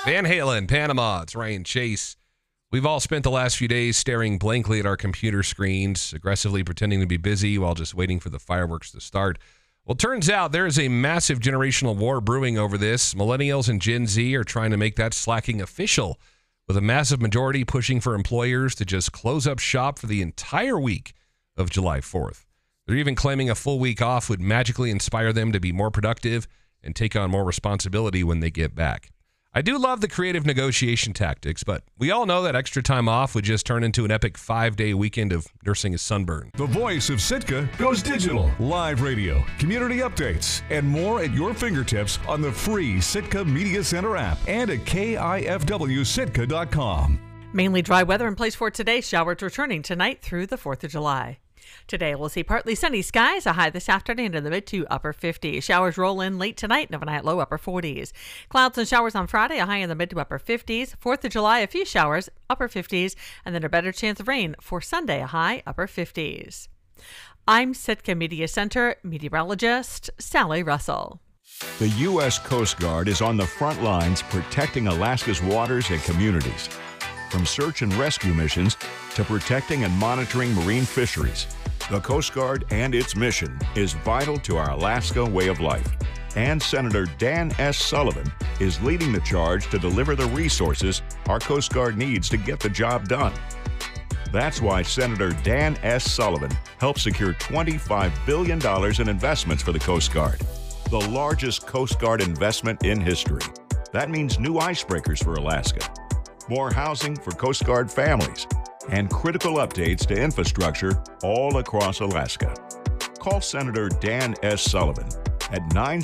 Van Halen, Panama. It's Ryan Chase. We've all spent the last few days staring blankly at our computer screens, aggressively pretending to be busy while just waiting for the fireworks to start. Well, turns out there is a massive generational war brewing over this. Millennials and Gen Z are trying to make that slacking official, with a massive majority pushing for employers to just close up shop for the entire week of July 4th. They're even claiming a full week off would magically inspire them to be more productive and take on more responsibility when they get back. I do love the creative negotiation tactics, but we all know that extra time off would just turn into an epic 5-day weekend of nursing a sunburn. The voice of Sitka goes digital. Live radio, community updates, and more at your fingertips on the free Sitka Media Center app and at KIFWSitka.com. Mainly dry weather in place for today. Showers returning tonight through the 4th of July. Today, we'll see partly sunny skies, a high this afternoon in the mid to upper 50s. Showers roll in late tonight, overnight low upper 40s. Clouds and showers on Friday, a high in the mid to upper 50s. 4th of July, a few showers, upper 50s, and then a better chance of rain for Sunday, a high upper 50s. I'm Sitka Media Center meteorologist Sally Russell. The U.S. Coast Guard is on the front lines protecting Alaska's waters and communities. From search and rescue missions to protecting and monitoring marine fisheries, the Coast Guard and its mission is vital to our Alaska way of life. And Senator Dan S. Sullivan is leading the charge to deliver the resources our Coast Guard needs to get the job done. That's why Senator Dan S. Sullivan helped secure $25 billion in investments for the Coast Guard, the largest Coast Guard investment in history. That means new icebreakers for Alaska, more housing for Coast Guard families, and critical updates to infrastructure all across Alaska. Call Senator Dan S. Sullivan at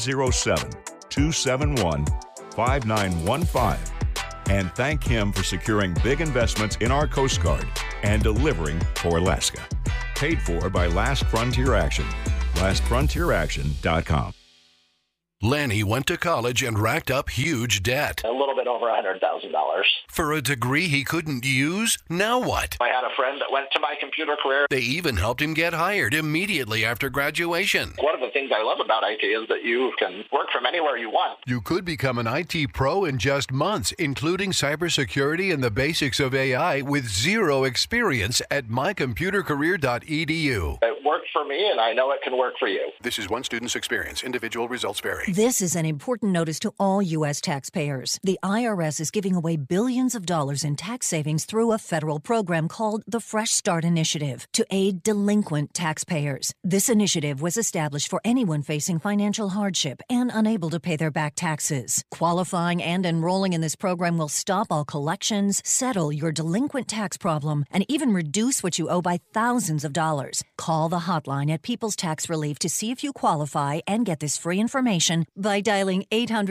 907-271-5915 and thank him for securing big investments in our Coast Guard and delivering for Alaska. Paid for by Last Frontier Action. LastFrontierAction.com. Lanny went to college and racked up huge debt. A little bit over $100,000. For a degree he couldn't use? Now what? I had a friend that went to my computer career. They even helped him get hired immediately after graduation. One of the things I love about IT is that you can work from anywhere you want. You could become an IT pro in just months, including cybersecurity and the basics of AI with zero experience at mycomputercareer.edu. It worked for me, and I know it can work for you. This is one student's experience. Individual results vary. This is an important notice to all U.S. taxpayers. The IRS is giving away billions of dollars in tax savings through a federal program called the Fresh Start Initiative to aid delinquent taxpayers. This initiative was established for anyone facing financial hardship and unable to pay their back taxes. Qualifying and enrolling in this program will stop all collections, settle your delinquent tax problem, and even reduce what you owe by thousands of dollars. Call the hotline at People's Tax Relief to see if you qualify and get this free information by dialing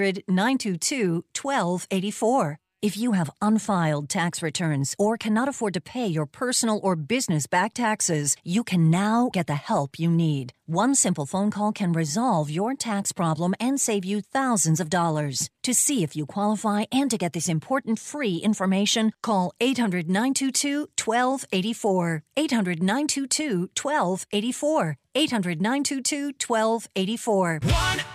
800-922-1284. If you have unfiled tax returns or cannot afford to pay your personal or business back taxes, you can now get the help you need. One simple phone call can resolve your tax problem and save you thousands of dollars. To see if you qualify and to get this important free information, call 800-922-1284. 800-922-1284. 800-922-1284.